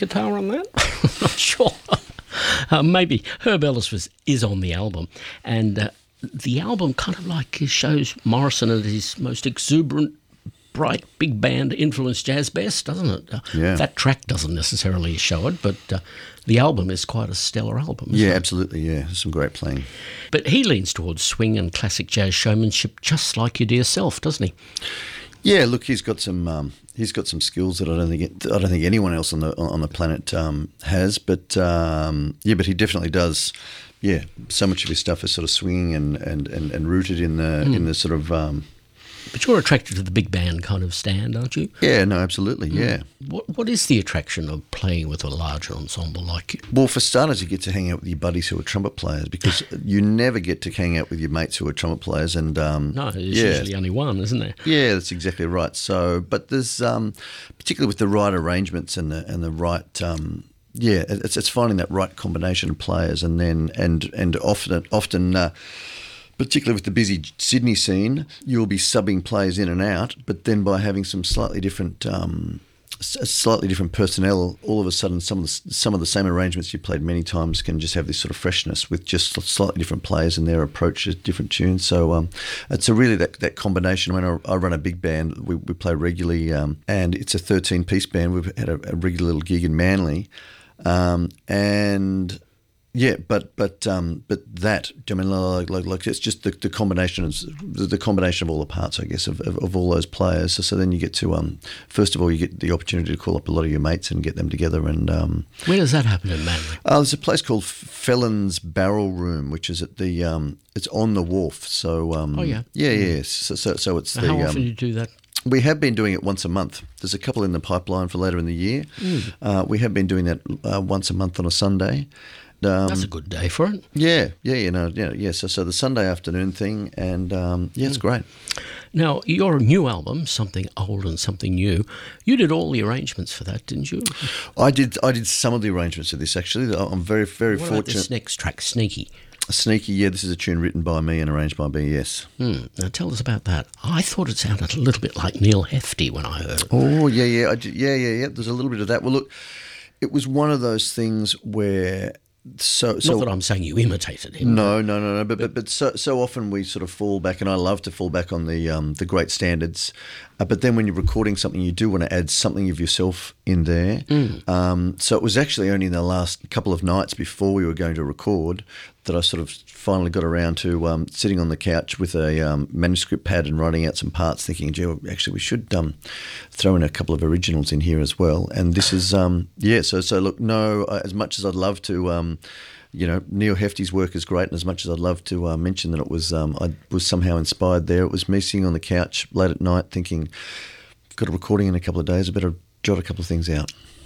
guitar on that? I'm not sure. Maybe Herb Ellis is on the album, and the album kind of like shows Morrison at his most exuberant, bright, big band influenced jazz best, doesn't it? Yeah. That track doesn't necessarily show it, but the album is quite a stellar album. Yeah, isn't it? absolutely, yeah. Some great playing. But he leans towards swing and classic jazz showmanship just like your dear self, doesn't he? Yeah, look, he's got some skills that I don't think anyone else on the planet has. But but he definitely does. Yeah, so much of his stuff is sort of swinging and rooted in the sort of. But you're attracted to the big band kind of stand, aren't you? Yeah, no, absolutely, yeah. What is the attraction of playing with a larger ensemble like you? Well, for starters, you get to hang out with your buddies who are trumpet players, because you never get to hang out with your mates who are trumpet players. And no, there's usually only one, isn't there? Yeah, that's exactly right. So, but there's particularly with the right arrangements and the right. It's finding that right combination of players, and often. Particularly with the busy Sydney scene, you'll be subbing players in and out, but then by having some slightly different personnel, all of a sudden some of the same arrangements you've played many times can just have this sort of freshness with just slightly different players and their approaches, different tunes. So it's really that combination. I mean, I run a big band. We play regularly, and it's a 13-piece band. We've had a regular little gig in Manly, and. Yeah, but that, I mean, like it's just the combination of all the parts, I guess, of all those players. So then you get to first of all, you get the opportunity to call up a lot of your mates and get them together. And where does that happen in Manly? There's a place called Felon's Barrel Room, which is at the it's on the wharf. So yeah. So it's how often do you do that? We have been doing it once a month. There's a couple in the pipeline for later in the year. We have been doing that once a month on a Sunday. That's a good day for it. Yeah. So the Sunday afternoon thing, and it's great. Now, your new album, Something Old and Something New, you did all the arrangements for that, didn't you? I did some of the arrangements of this, actually. I'm very, very what fortunate. About this next track, Sneaky? Sneaky, yeah, this is a tune written by me and arranged by BS. Now tell us about that. I thought it sounded a little bit like Neil Hefti when I heard it. Oh, yeah. There's a little bit of that. Well, look, it was one of those things where... Not that I'm saying you imitated him. No. But so often we sort of fall back, and I love to fall back on the great standards. But then when you're recording something, you do want to add something of yourself in there. So it was actually only in the last couple of nights before we were going to record that I sort of finally got around to sitting on the couch with a manuscript pad and writing out some parts, thinking, gee, actually we should throw in a couple of originals in here as well. And this is, so look, no, as much as I'd love to, Neil Hefti's work is great, and as much as I'd love to mention that it was, I was somehow inspired there, it was me sitting on the couch late at night thinking, I've got a recording in a couple of days, I better jot a couple of things out.